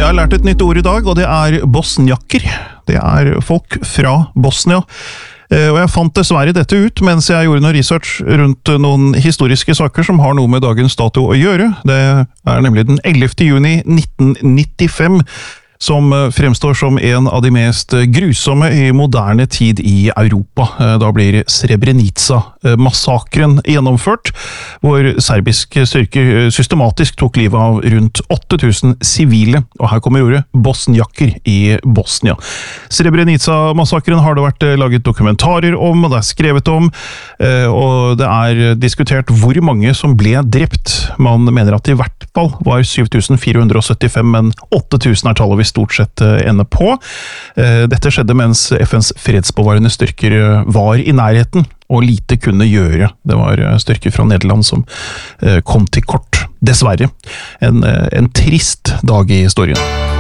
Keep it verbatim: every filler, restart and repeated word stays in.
har lært et nytt ord i dag, og det er bosniakker. Det er folk fra Bosnia. Og jeg fant dessverre dette ut mens jeg gjorde noe research rundt noen historiske saker som har noe med dagens dato å gjøre. Det er nemlig den ellevte juni nitten nittifem, som fremstår som en av de mest grusomme i moderne tid i Europa. Da blir Srebrenica-massakren gjennomført, hvor serbiske styrker systematisk tok livet av rundt åtte tusen sivile, og her kommer ordet bosniakker i Bosnia. Srebrenica-massakren har det vært laget dokumentarer om, og det er skrevet om, og det er diskutert hvor mange som ble drept. Man mener at det i hvert fall var syv tusen fire hundre syttifem, men åtte tusen er tallet vi stort sett ender på. Dette skjedde mens F N's fredsbevarende styrker var i nærheten, og lite kunne gjøre. Det var styrker fra Nederland som kom til kort. Dessverre. En, en trist dag i historien.